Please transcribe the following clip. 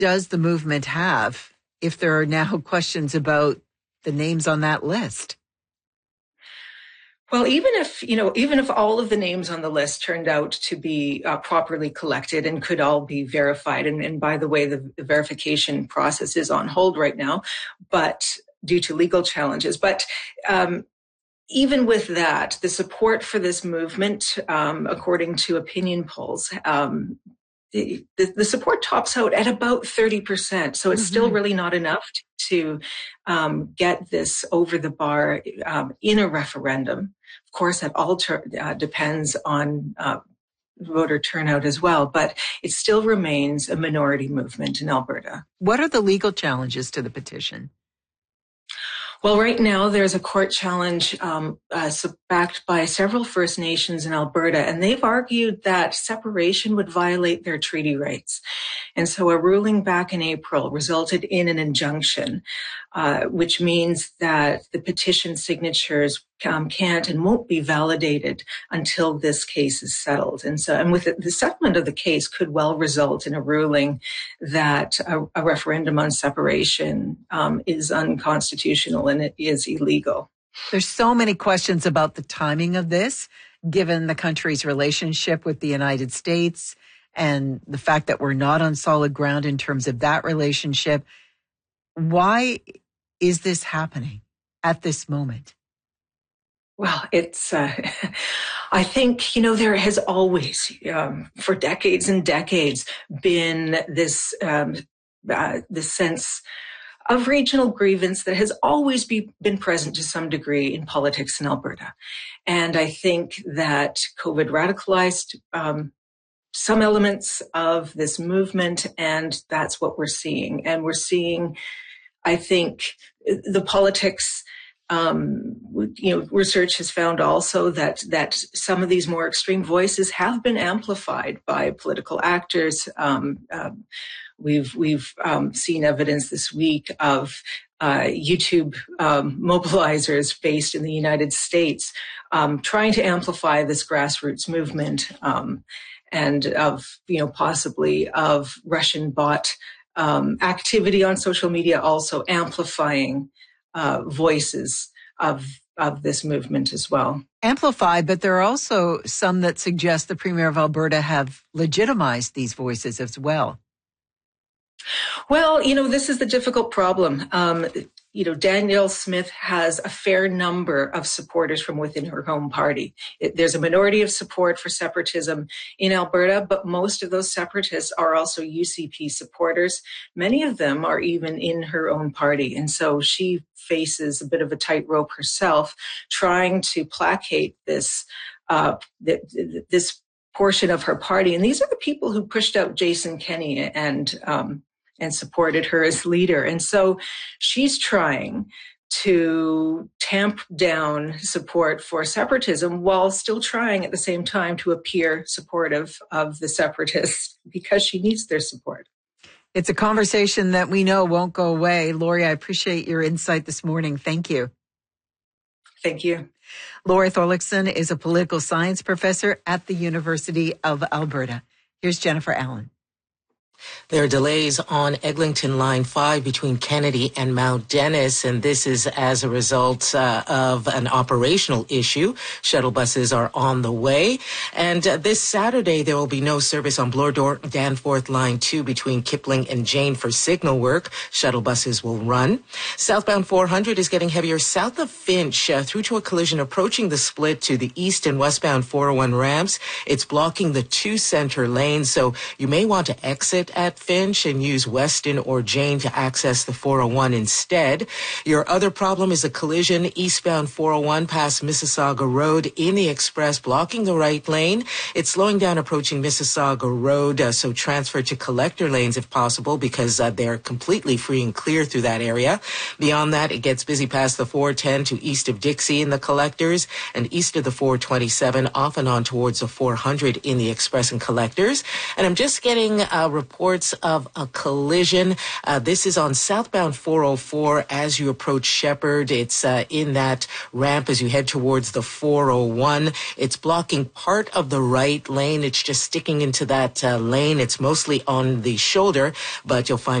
does the movement have if there are now questions about the names on that list? Well, even if all of the names on the list turned out to be properly collected and could all be verified, and by the way, the verification process is on hold right now, but due to legal challenges. But even with that, the support for this movement, according to opinion polls, the support tops out at about 30%. So it's still really not enough to get this over the bar in a referendum. Of course, that all depends on voter turnout as well, but it still remains a minority movement in Alberta. What are the legal challenges to the petition? Well, right now there's a court challenge backed by several First Nations in Alberta, and they've argued that separation would violate their treaty rights. And so a ruling back in April resulted in an injunction, which means that the petition signatures can't and won't be validated until this case is settled. And with the settlement of the case could well result in a ruling that a referendum on separation is unconstitutional and it is illegal. There's so many questions about the timing of this, given the country's relationship with the United States and the fact that we're not on solid ground in terms of that relationship. Why is this happening at this moment? Well, it's, I think, there has always, for decades and decades, been this sense of regional grievance that has always been present to some degree in politics in Alberta. And I think that COVID radicalized some elements of this movement, and that's what we're seeing. And we're seeing, I think, the politics. Research has found also that some of these more extreme voices have been amplified by political actors. We've seen evidence this week of YouTube mobilizers based in the United States trying to amplify this grassroots movement, and of possibly of Russian bot activity on social media, also amplifying voices of this movement as well. Amplified, but there are also some that suggest the Premier of Alberta have legitimized these voices as well. Well, this is the difficult problem. Danielle Smith has a fair number of supporters from within her home party. There's a minority of support for separatism in Alberta, but most of those separatists are also UCP supporters. Many of them are even in her own party. And so she faces a bit of a tightrope herself, trying to placate this portion of her party. And these are the people who pushed out Jason Kenney and supported her as leader. And so she's trying to tamp down support for separatism while still trying at the same time to appear supportive of the separatists because she needs their support. It's a conversation that we know won't go away. Lori, I appreciate your insight this morning. Thank you. Thank you. Lori Thorlickson is a political science professor at the University of Alberta. Here's Jennifer Allen. There are delays on Eglinton Line 5 between Kennedy and Mount Dennis, and this is as a result of an operational issue. Shuttle buses are on the way. And this Saturday, there will be no service on Bloor-Danforth Line 2 between Kipling and Jane for signal work. Shuttle buses will run. Southbound 400 is getting heavier south of Finch through to a collision approaching the split to the east and westbound 401 ramps. It's blocking the two center lanes, so you may want to exit at Finch and use Weston or Jane to access the 401 instead. Your other problem is a collision eastbound 401 past Mississauga Road in the express, blocking the right lane. It's slowing down approaching Mississauga Road, so transfer to collector lanes if possible because they're completely free and clear through that area. Beyond that, it gets busy past the 410 to east of Dixie in the collectors and east of the 427 off and on towards the 400 in the express and collectors. And I'm just getting a report reports of a collision. This is on southbound 404 as you approach Shepherd. It's in that ramp as you head towards the 401. It's blocking part of the right lane. It's just sticking into that lane. It's mostly on the shoulder, but you'll find